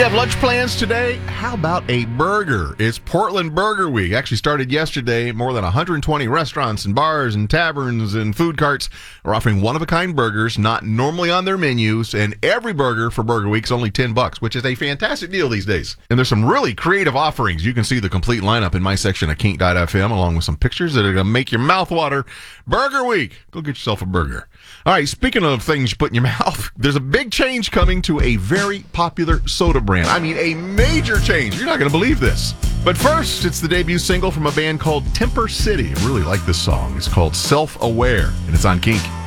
You have lunch plans today? How about a burger? It's Portland Burger Week. Actually started yesterday. More than 120 restaurants and bars and taverns and food carts are offering one-of-a-kind burgers not normally on their menus, and every burger for Burger Week is only $10, which is a fantastic deal these days. And there's some really creative offerings. You can see the complete lineup in my section at kink.fm, along with some pictures that are going to make your mouth water. Burger Week. Go get yourself a burger. All right, speaking of things you put in your mouth, there's a big change coming to a very popular soda brand. I mean, a major change. You're not going to believe this. But first, it's the debut single from a band called Temper City. I really like this song. It's called Self-Aware, and it's on Kink.